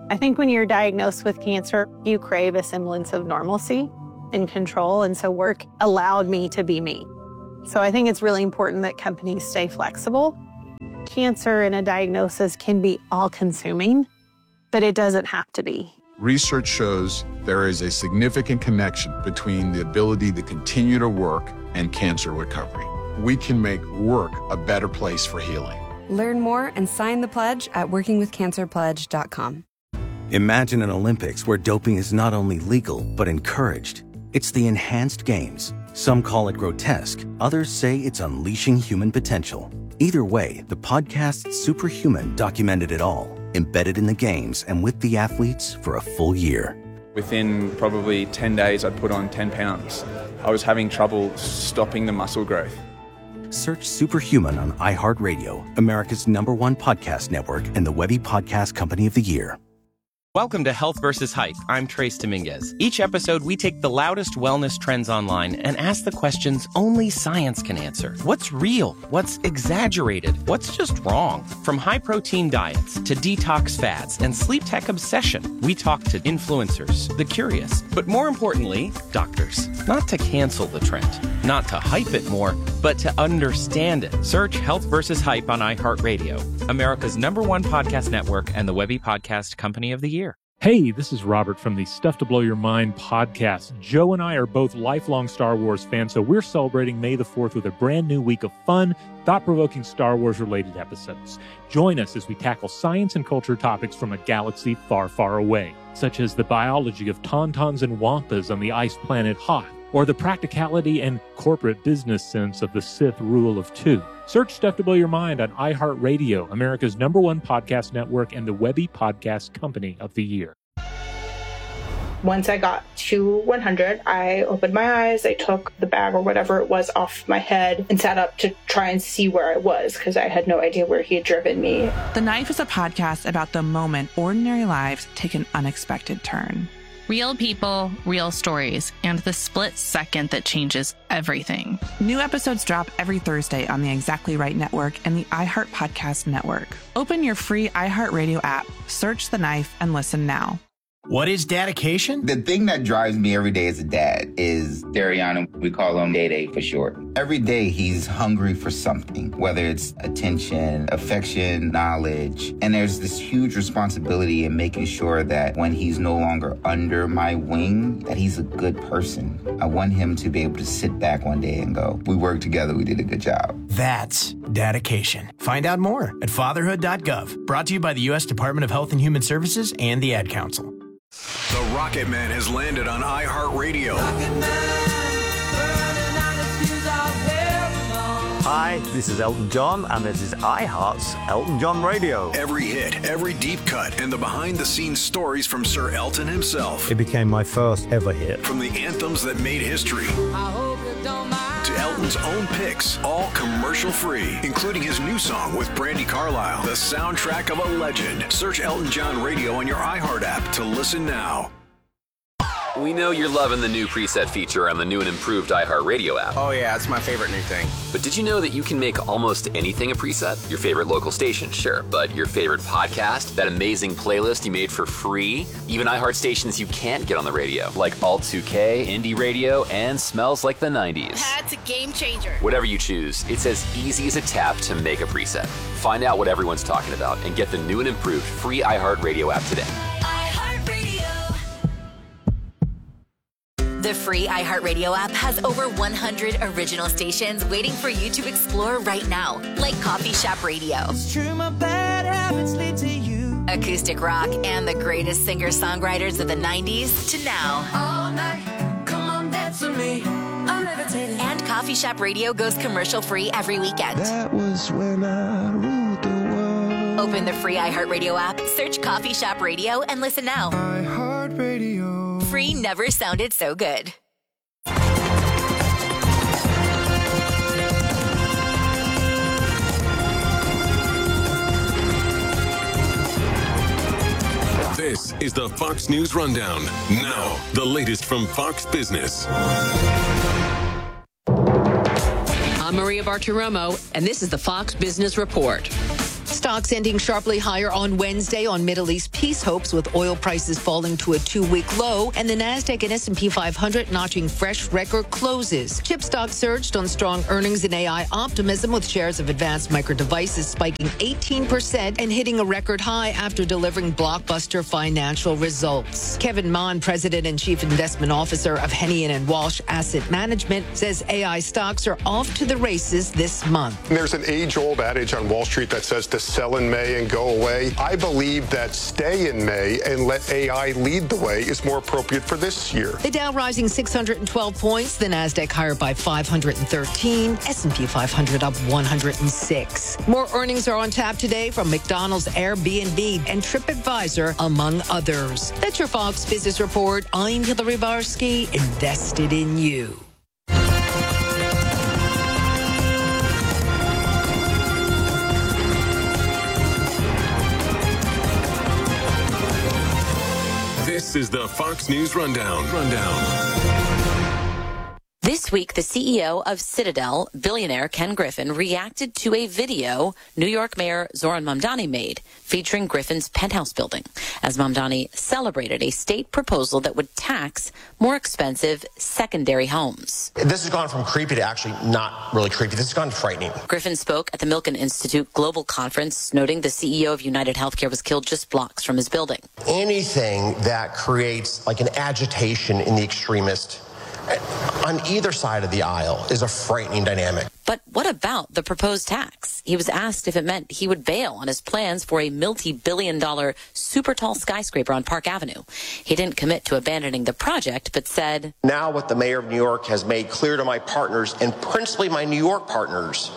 I think when you're diagnosed with cancer, you crave a semblance of normalcy and control. And so work allowed me to be me. So I think it's really important that companies stay flexible. Cancer and a diagnosis can be all-consuming, but it doesn't have to be. Research shows there is a significant connection between the ability to continue to work and cancer recovery. We can make work a better place for healing. Learn more and sign the pledge at workingwithcancerpledge.com. Imagine an Olympics where doping is not only legal, but encouraged. It's the enhanced games. Some call it grotesque. Others say it's unleashing human potential. Either way, the podcast Superhuman documented it all, embedded in the games and with the athletes for a full year. Within probably 10 days, I'd put on 10 pounds. I was having trouble stopping the muscle growth. Search Superhuman on iHeartRadio, America's #1 podcast network and the Webby Podcast Company of the Year. Welcome to Health vs. Hype. I'm Trace Dominguez. Each episode, we take the loudest wellness trends online and ask the questions only science can answer. What's real? What's exaggerated? What's just wrong? From high-protein diets to detox fads and sleep tech obsession, we talk to influencers, the curious, but more importantly, doctors. Not to cancel the trend, not to hype it more, but to understand it. Search Health vs. Hype on iHeartRadio, America's #1 podcast network and the Webby Podcast Company of the Year. Hey, this is Robert from the Stuff to Blow Your Mind podcast. Joe and I are both lifelong Star Wars fans, so we're celebrating May the 4th with a brand new week of fun, thought-provoking Star Wars-related episodes. Join us as we tackle science and culture topics from a galaxy far, far away, such as the biology of tauntauns and wampas on the ice planet Hoth, or the practicality and corporate business sense of the Sith Rule of Two. Search Stuff to Blow Your Mind on iHeartRadio, America's #1 podcast network and the Webby Podcast Company of the Year. Once I got to 100, I opened my eyes, I took the bag or whatever it was off my head and sat up to try and see where I was because I had no idea where he had driven me. The Knife is a podcast about the moment ordinary lives take an unexpected turn. Real people, real stories, and the split second that changes everything. New episodes drop every Thursday on the Exactly Right Network and the iHeart Podcast Network. Open your free iHeartRadio app, search The Knife, and listen now. What is dedication? The thing that drives me every day as a dad is Dariana. We call him Day for short. Every day he's hungry for something, whether it's attention, affection, knowledge. And there's this huge responsibility in making sure that when he's no longer under my wing, that he's a good person. I want him to be able to sit back one day and go, we worked together, we did a good job. That's dedication. Find out more at fatherhood.gov. Brought to you by the U.S. Department of Health and Human Services and the Ad Council. The Rocket Man has landed on iHeartRadio. Hi, this is Elton John, and this is iHeart's Elton John Radio. Every hit, every deep cut, and the behind-the-scenes stories from Sir Elton himself. It became my first ever hit. From the anthems that made history to Elton's own picks, all commercial-free, including his new song with Brandi Carlile, the soundtrack of a legend. Search Elton John Radio on your iHeart app to listen now. We know you're loving the new preset feature on the new and improved iHeartRadio app. Oh yeah, it's my favorite new thing. But did you know that you can make almost anything a preset? Your favorite local station, sure, but your favorite podcast, that amazing playlist you made for free, even iHeart stations you can't get on the radio, like Alt 2K, Indie Radio, and Smells Like the 90s. That's a game changer. Whatever you choose, it's as easy as a tap to make a preset. Find out what everyone's talking about and get the new and improved free iHeartRadio app today. The free iHeartRadio app has over 100 original stations waiting for you to explore right now, like Coffee Shop Radio, It's true, my bad habits lead to you. Acoustic rock, and the greatest singer-songwriters of the 90s to now. All night, come on, dance with me. I'm levitating. And Coffee Shop Radio goes commercial-free every weekend. That was when I ruled the world. Open the free iHeartRadio app, search Coffee Shop Radio, and listen now. iHeartRadio. Free never sounded so good. This is the Fox News Rundown. Now, the latest from Fox Business. I'm Maria Bartiromo, and this is the Fox Business Report. Stocks ending sharply higher on Wednesday on Middle East peace hopes, with oil prices falling to a 2-week low and the Nasdaq and S&P 500 notching fresh record closes. Chip stocks surged on strong earnings and AI optimism, with shares of Advanced Micro Devices spiking 18% and hitting a record high after delivering blockbuster financial results. Kevin Mon, President and Chief Investment Officer of Hennian and Walsh Asset Management, says AI stocks are off to the races this month. There's an age-old adage on Wall Street that says to sell in May and go away. I believe that stay in May and let AI lead the way is more appropriate for this year. The Dow rising 612 points, the Nasdaq higher by 513, S&P 500 up 106. More earnings are on tap today from McDonald's, Airbnb, and TripAdvisor, among others. That's your Fox Business Report. I'm Hillary Barsky, invested in you. This is the Fox News Rundown. This week, the CEO of Citadel, billionaire Ken Griffin, reacted to a video New York Mayor Zohran Mamdani made featuring Griffin's penthouse building, as Mamdani celebrated a state proposal that would tax more expensive secondary homes. This has gone from creepy to actually not really creepy. This has gone frightening. Griffin spoke at the Milken Institute Global Conference, noting the CEO of United Healthcare was killed just blocks from his building. Anything that creates like an agitation in the extremist on either side of the aisle is a frightening dynamic. But what about the proposed tax? He was asked if it meant he would bail on his plans for a multi-billion-dollar super tall skyscraper on Park Avenue. He didn't commit to abandoning the project, but said, Now what the mayor of New York has made clear to my partners, and principally my New York partners,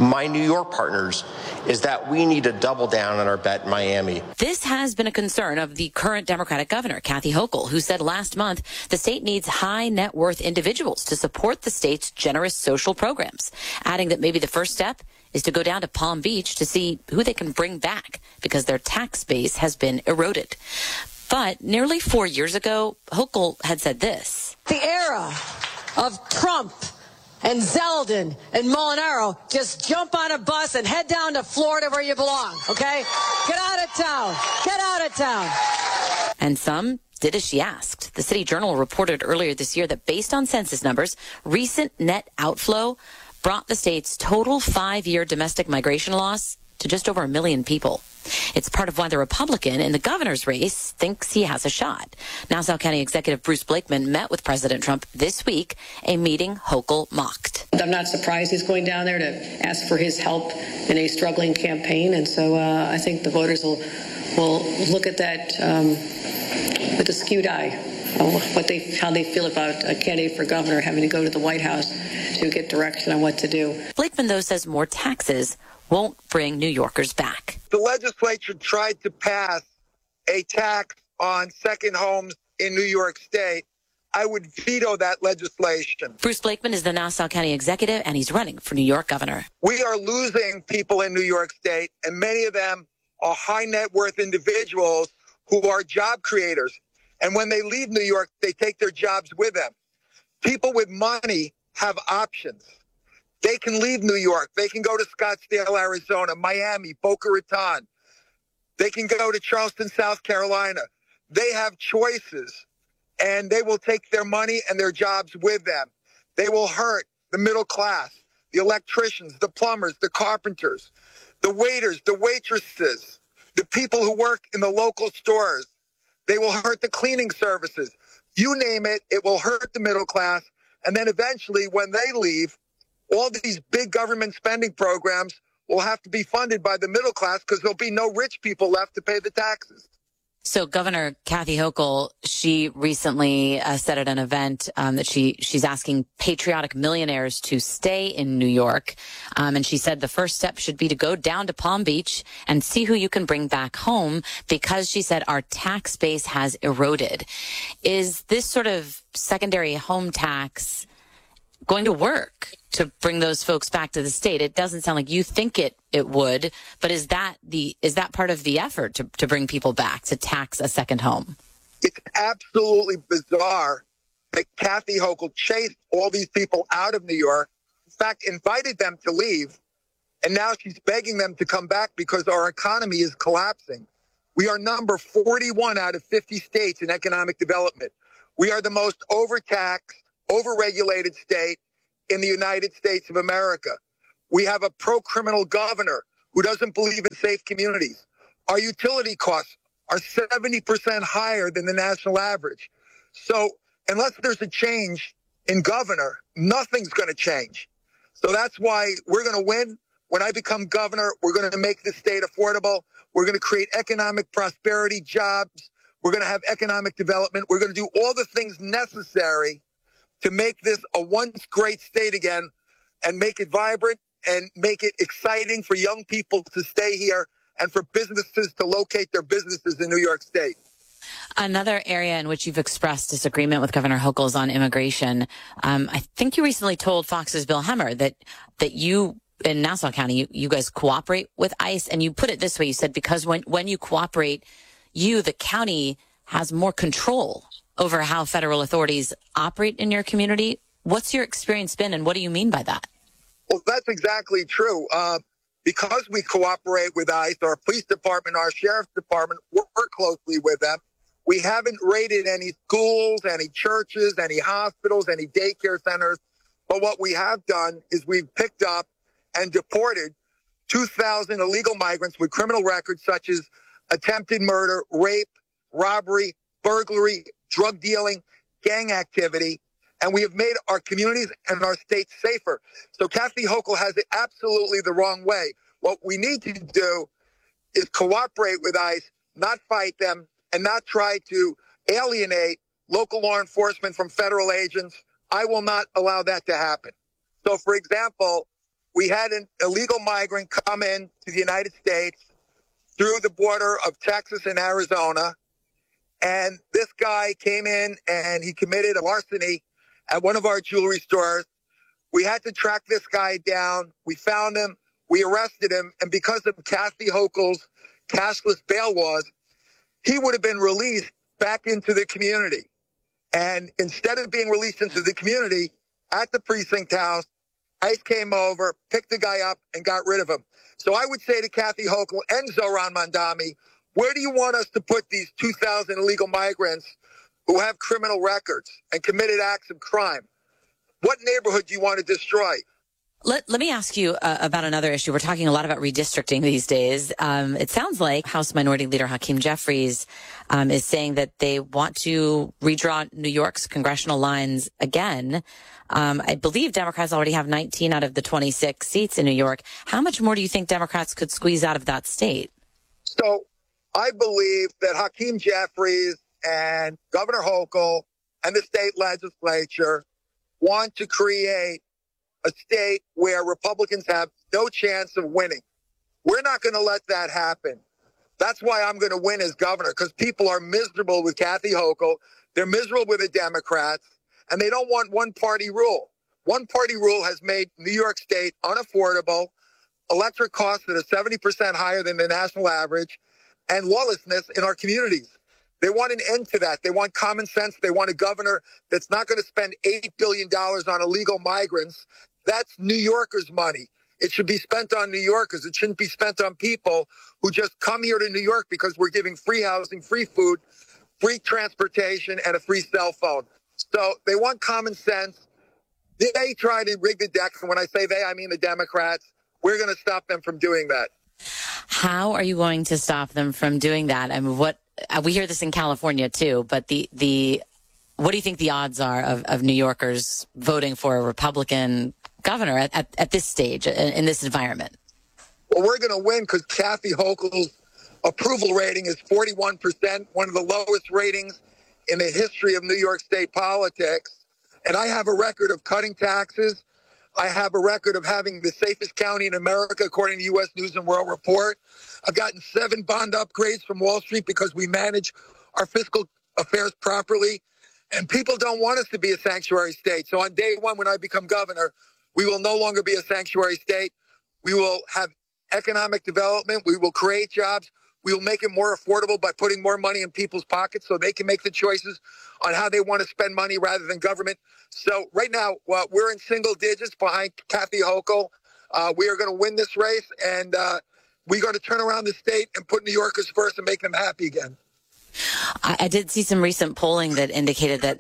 is that we need to double down on our bet in Miami. This has been a concern of the current Democratic governor, Kathy Hochul, who said last month the state needs high net worth individuals to support the state's generous social programs, adding that maybe the first step is to go down to Palm Beach to see who they can bring back because their tax base has been eroded. But nearly 4 years ago, Hochul had said this. The era of Trump and Zeldin and Molinaro, just jump on a bus and head down to Florida where you belong, okay? Get out of town. Get out of town. And some did as she asked. The City Journal reported earlier this year that based on census numbers, recent net outflow brought the state's total 5-year domestic migration loss to just over 1 million people. It's part of why the Republican in the governor's race thinks he has a shot. Nassau County Executive Bruce Blakeman met with President Trump this week, a meeting Hochul mocked. I'm not surprised he's going down there to ask for his help in a struggling campaign, and so I think the voters will look at that with a skewed eye, how they feel about a candidate for governor having to go to the White House to get direction on what to do. Blakeman, though, says more taxes won't bring New Yorkers back. The legislature tried to pass a tax on second homes in New York State. I would veto that legislation. Bruce Blakeman is the Nassau County executive, and he's running for New York governor. We are losing people in New York State, and many of them are high net worth individuals who are job creators. And when they leave New York, they take their jobs with them. People with money have options. They can leave New York. They can go to Scottsdale, Arizona, Miami, Boca Raton. They can go to Charleston, South Carolina. They have choices, and they will take their money and their jobs with them. They will hurt the middle class, the electricians, the plumbers, the carpenters, the waiters, the waitresses, the people who work in the local stores. They will hurt the cleaning services. You name it, it will hurt the middle class. And then eventually, when they leave, all these big government spending programs will have to be funded by the middle class because there'll be no rich people left to pay the taxes. So Governor Kathy Hochul, she recently said at an event that she's asking patriotic millionaires to stay in New York. And she said the first step should be to go down to Palm Beach and see who you can bring back home because she said our tax base has eroded. Is this sort of secondary home tax going to work to bring those folks back to the state? It doesn't sound like you think it would, but is that part of the effort to bring people back, to tax a second home? It's absolutely bizarre that Kathy Hochul chased all these people out of New York, in fact, invited them to leave, And now she's begging them to come back because our economy is collapsing. We are number 41 out of 50 states in economic development. We are the most overtaxed, overregulated state in the United States of America. We have a pro-criminal governor who doesn't believe in safe communities. Our utility costs are 70% higher than the national average. So unless there's a change in governor, nothing's going to change. So that's why we're going to win. When I become governor, we're going to make this state affordable. We're going to create economic prosperity, jobs. We're going to have economic development. We're going to do all the things necessary to make this a once great state again and make it vibrant and make it exciting for young people to stay here and for businesses to locate their businesses in New York State. Another area in which you've expressed disagreement with Governor Hochul is on immigration. I think you recently told Fox's Bill Hemmer that you in Nassau County, you guys cooperate with ICE, and you put it this way. You said because when you cooperate, the county has more control over how federal authorities operate in your community. What's your experience been, and what do you mean by that? Well, that's exactly true. Because we cooperate with ICE, our police department, our sheriff's department, work closely with them. We haven't raided any schools, any churches, any hospitals, any daycare centers. But what we have done is we've picked up and deported 2,000 illegal migrants with criminal records such as attempted murder, rape, robbery, burglary, drug dealing, gang activity. And we have made our communities and our states safer. So Kathy Hochul has it absolutely the wrong way. What we need to do is cooperate with ICE, not fight them, and not try to alienate local law enforcement from federal agents. I will not allow that to happen. So, for example, we had an illegal migrant come in to the United States through the border of Texas and Arizona. And this guy came in and he committed a larceny at one of our jewelry stores. We had to track this guy down. We found him. We arrested him. And because of Kathy Hochul's cashless bail laws, he would have been released back into the community. And instead of being released into the community at the precinct house, ICE came over, picked the guy up, and got rid of him. So I would say to Kathy Hochul and Zohran Mamdani, where do you want us to put these 2,000 illegal migrants who have criminal records and committed acts of crime? What neighborhood do you want to destroy? Let me ask you about another issue. We're talking a lot about redistricting these days. It sounds like House Minority Leader Hakeem Jeffries is saying that they want to redraw New York's congressional lines again. I believe Democrats already have 19 out of the 26 seats in New York. How much more do you think Democrats could squeeze out of that state? So I believe that Hakeem Jeffries and Governor Hochul and the state legislature want to create a state where Republicans have no chance of winning. We're not going to let that happen. That's why I'm going to win as governor, because people are miserable with Kathy Hochul. They're miserable with the Democrats, and they don't want one-party rule. One-party rule has made New York State unaffordable, electric costs that are 70% higher than the national average, and lawlessness in our communities. They want an end to that. They want common sense. They want a governor that's not going to spend $8 billion on illegal migrants. That's New Yorkers' money. It should be spent on New Yorkers. It shouldn't be spent on people who just come here to New York because we're giving free housing, free food, free transportation, and a free cell phone. So they want common sense. They try to rig the decks. And when I say they, I mean the Democrats. We're going to stop them from doing that. How are you going to stop them from doing that? I mean, we hear this in California too, but what do you think the odds are of New Yorkers voting for a Republican governor at this stage, in this environment? Well, we're going to win because Kathy Hochul's approval rating is 41%, one of the lowest ratings in the history of New York State politics. And I have a record of cutting taxes. I have a record of having the safest county in America, according to U.S. News and World Report. I've gotten 7 bond upgrades from Wall Street because we manage our fiscal affairs properly. And people don't want us to be a sanctuary state. So on day one, when I become governor, we will no longer be a sanctuary state. We will have economic development. We will create jobs. We will make it more affordable by putting more money in people's pockets so they can make the choices on how they want to spend money rather than government. So right now, we're in single digits behind Kathy Hochul. We are going to win this race, and we're going to turn around the state and put New Yorkers first and make them happy again. I did see some recent polling that indicated that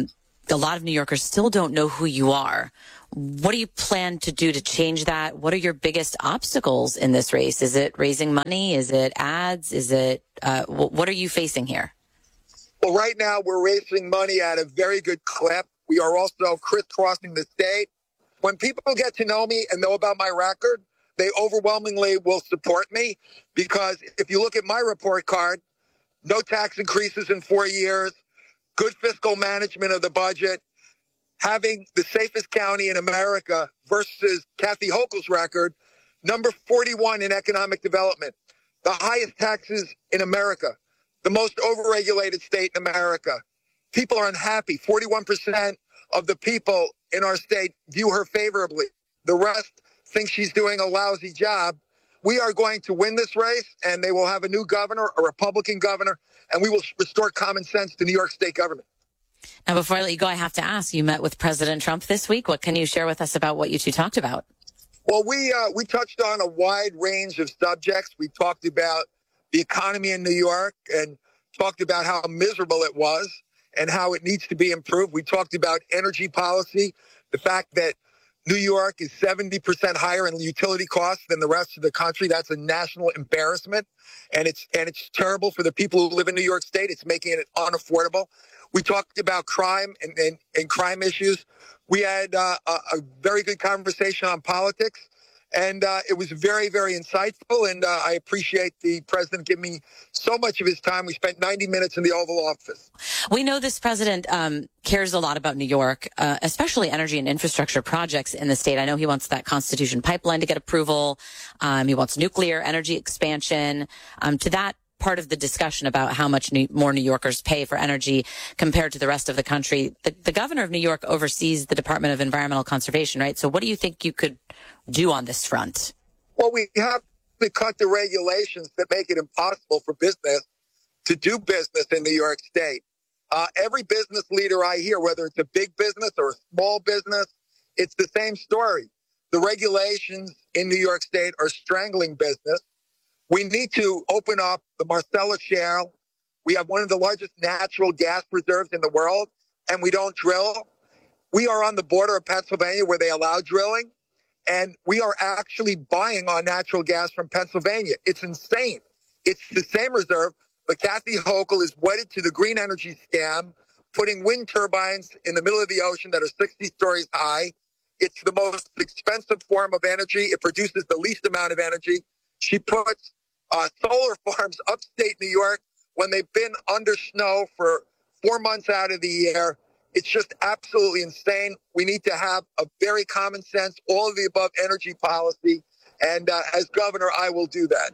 a lot of New Yorkers still don't know who you are. What do you plan to do to change that? What are your biggest obstacles in this race? Is it raising money? Is it ads? Is it what are you facing here? Well, right now we're raising money at a very good clip. We are also crisscrossing the state. When people get to know me and know about my record, they overwhelmingly will support me, because if you look at my report card, no tax increases in 4 years, good fiscal management of the budget, having the safest county in America versus Kathy Hochul's record, number 41 in economic development, the highest taxes in America, the most overregulated state in America. People are unhappy. 41% of the people in our state view her favorably. The rest think she's doing a lousy job. We are going to win this race, and they will have a new governor, a Republican governor, and we will restore common sense to New York State government. Now, before I let you go, I have to ask, you met with President Trump this week. What can you share with us about what you two talked about? Well, we touched on a wide range of subjects. We talked about the economy in New York and talked about how miserable it was and how it needs to be improved. We talked about energy policy, the fact that New York is 70% higher in utility costs than the rest of the country. That's a national embarrassment, and it's terrible for the people who live in New York State. It's making it unaffordable. We talked about crime and crime issues. We had a very good conversation on politics, and it was very, very insightful, and I appreciate the president giving me so much of his time. We spent 90 minutes in the Oval Office. We know this president cares a lot about New York, especially energy and infrastructure projects in the state. I know he wants that Constitution pipeline to get approval. He wants nuclear energy expansion. To that part of the discussion about how much more New Yorkers pay for energy compared to the rest of the country, the governor of New York oversees the Department of Environmental Conservation, right? So what do you think you could do on this front? Well, we have to cut the regulations that make it impossible for business to do business in New York State. Every business leader I hear, whether it's a big business or a small business, it's the same story. The regulations in New York State are strangling business. We need to open up the Marcellus Shale. We have one of the largest natural gas reserves in the world, and we don't drill. We are on the border of Pennsylvania where they allow drilling, and we are actually buying our natural gas from Pennsylvania. It's insane. It's the same reserve, but Kathy Hochul is wedded to the green energy scam, putting wind turbines in the middle of the ocean that are 60 stories high. It's the most expensive form of energy. It produces the least amount of energy. She puts solar farms upstate New York when they've been under snow for 4 months out of the year. It's just absolutely insane. We need to have a very common sense, all of the above energy policy. And as governor, I will do that.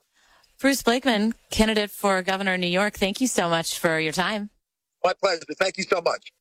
Bruce Blakeman, candidate for governor of New York, thank you so much for your time. My pleasure. Thank you so much.